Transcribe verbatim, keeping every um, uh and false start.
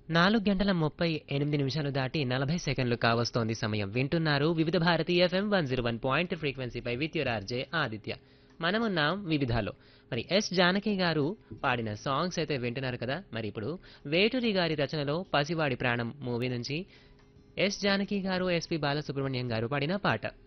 నాలుగు గంటల ముప్పై ఎనిమిది నిమిషాలు దాటి నలభై సెకండ్లు కావస్తోంది సమయం. వింటున్నారు వివిధ Bharati FM one zero one point ఫ్రీక్వెన్సీపై with your RJ Aditya. మనమున్నాం వివిధాలో. మరి ఎస్ జానకి గారు పాడిన సాంగ్స్ అయితే వింటున్నారు కదా. మరి ఇప్పుడు వేటూరి గారి రచనలో పసివాడి ప్రాణం మూవీ నుంచి ఎస్ జానకి గారు, ఎస్పి బాలసుబ్రహ్మణ్యం గారు పాడిన పాట.